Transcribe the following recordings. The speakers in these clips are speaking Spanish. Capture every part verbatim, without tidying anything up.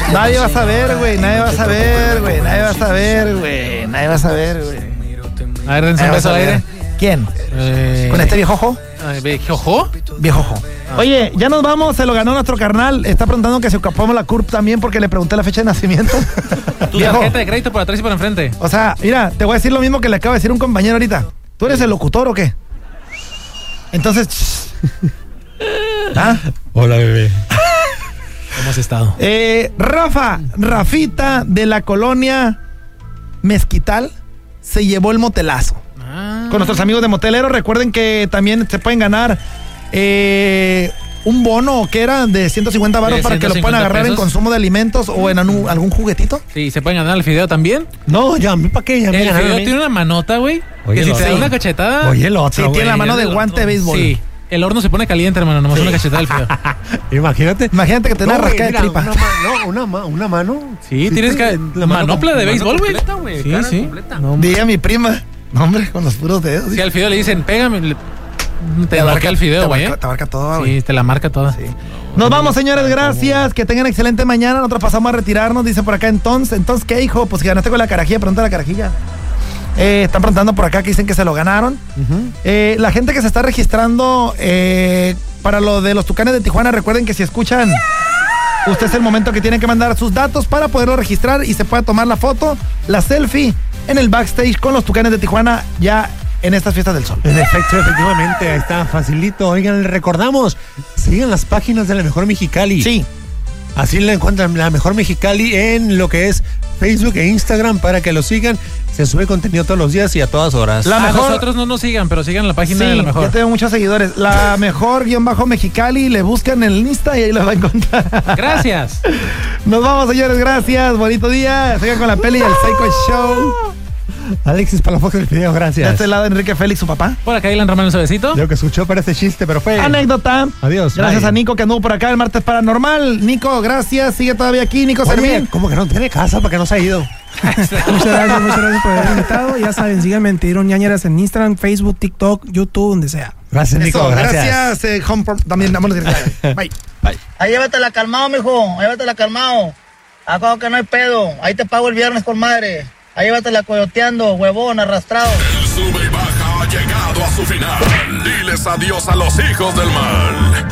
Nadie va a saber, güey. Nadie va a saber, güey. Nadie va a saber, güey. Nadie va a saber, güey. A ver, dense un beso al aire. ¿Quién? Eh... ¿Con este viejojo? ¿Viejojo? Viejojo. Ah. Oye, ya nos vamos, se lo ganó nuestro carnal. Está preguntando que si ocupamos la C U R P también porque le pregunté la fecha de nacimiento. Tu tarjeta de crédito por atrás y por enfrente. O sea, mira, te voy a decir lo mismo que le acaba de decir un compañero ahorita. ¿Tú eres el locutor o qué? Entonces... ¿Ah? Hola, bebé. ¿Cómo has estado? Eh, Rafa, Rafita de la colonia Mezquital se llevó el motelazo. Ah. Con nuestros amigos de Motelero, recuerden que también se pueden ganar eh, un bono que era de ciento cincuenta baros para que lo puedan agarrar pesos. En consumo de alimentos o en anu, algún juguetito. Sí, ¿se pueden ganar el fideo también? No, ya, ¿para qué? Ya el fideo tiene una manota, güey. Que si te da una cachetada... Oye, el otro, sí, tiene la mano de guante de béisbol. Sí. El horno se pone caliente, hermano, nomás sí. Una cachetada del fideo. Imagínate. Imagínate que te da no, rascada de tripa. Una, no, una, ma, una mano. Sí, sí tienes que... La manopla de béisbol, güey. Sí, cara sí. No, dije a mi prima. No, hombre, con los puros dedos. Si al fideo le dicen, pégame, le... te, te marca el fideo, güey. Te, te marca todo, güey. Sí, te la marca toda. Sí. Nos vamos, señores, gracias. Que tengan excelente mañana. Nosotros pasamos a retirarnos, dice por acá. Entonces, entonces ¿qué, hijo? Pues que ganaste con la carajilla, pregunta a la carajilla. Eh, están preguntando por acá que dicen que se lo ganaron. Uh-huh. eh, la gente que se está registrando eh, para lo de los Tucanes de Tijuana, recuerden que si escuchan, usted es el momento que tienen que mandar sus datos para poderlo registrar y se pueda tomar la foto, la selfie en el backstage con los Tucanes de Tijuana ya en estas fiestas del sol. En efecto, efectivamente, ahí está facilito. Oigan, les recordamos, sigan las páginas de La Mejor Mexicali. Sí. Así la encuentran, La Mejor Mexicali, en lo que es Facebook e Instagram para que lo sigan. Se sube contenido todos los días y a todas horas. La mejor... A nosotros no nos sigan, pero sigan la página sí, de La Mejor. Ya tengo muchos seguidores. La Mejor guión bajo Mexicali, le buscan en el Insta y ahí lo va a encontrar. Gracias. Nos vamos, señores, gracias. Bonito día. Sigan con la peli y el Psycho Show. Alexis Palafox del video, gracias. De este lado, Enrique Félix, su papá. Por acá, Ilan Román, un besito. Lo que escuchó parece chiste, pero fue anécdota. Adiós. Gracias bye. a Nico que anduvo por acá el martes paranormal. Nico, gracias. Sigue todavía aquí, Nico Servín. ¿Cómo que no tiene casa? ¿Para que no se ha ido? Muchas gracias, muchas gracias por haber invitado. Ya saben, síganme en Te Dieron Ñañeras en Instagram, Facebook, TikTok, YouTube, donde sea. Gracias, Nico. Eso, gracias. Gracias, eh, home por, también vámonos directo. Bye. Bye. Ahí llévatela calmado, mijo. Ahí llévatela calmado. Acá que no hay pedo. Ahí te pago el viernes con madre. Ahí llévatela coyoteando, huevón, arrastrado. El sube y baja ha llegado a su final. Diles adiós a los hijos del mal.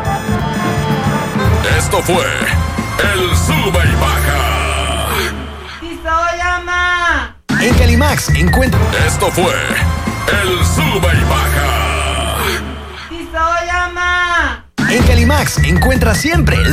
Esto fue el sube y baja. ¡Y se llama! En Calimax encuentra. Esto fue el sube y baja. ¡Y se llama! En Calimax encuentra siempre